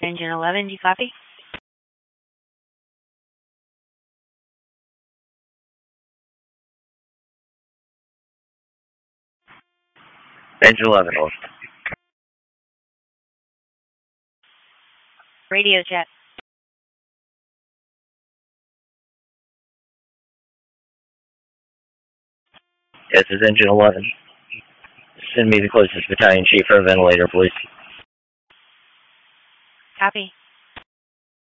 Engine 11, do you copy? Engine 11, hold. Radio check. This is Engine 11. Send me the closest battalion chief for a ventilator, please. Copy.